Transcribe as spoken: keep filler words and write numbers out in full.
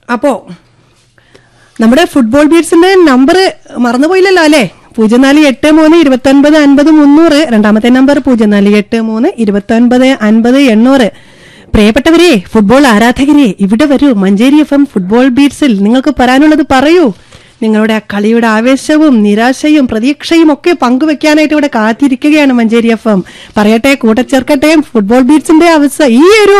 അപ്പോ നമ്മുടെ football ബീറ്റ്സിന്റെ number മറന്നുപോയില്ലല്ലോ അല്ലേ? പൂജ്യം നാല് എട്ട് മൂന്ന് ഇരുപത്തി ഒൻപത് അൻപത് മുന്നൂറ്. രണ്ടാമത്തെ നമ്പർ പൂജ്യം നാല് എട്ട് മൂന്ന് ഇരുപത്തി ഒൻപത് അൻപത് എണ്ണൂറ്. പ്രിയപ്പെട്ടവരെ, ഫുട്ബോൾ ആരാധകരെ, ഇവിടെ വരൂ. മഞ്ചേരി എഫ് എം ഫുട്ബോൾ ബീറ്റ്സിൽ നിങ്ങൾക്ക് പറയാനുള്ളത് പറയൂ. നിങ്ങളുടെ ആ കളിയുടെ ആവേശവും നിരാശയും പ്രതീക്ഷയും ഒക്കെ പങ്കുവെക്കാനായിട്ട് ഇവിടെ കാത്തിരിക്കുകയാണ് മഞ്ചേരി എഫ് എം. പറയട്ടെ, കൂട്ടച്ചേർക്കട്ടെ ഫുട്ബോൾ ബീറ്റ്സിന്റെ അവസ്ഥ. ഈ ഒരു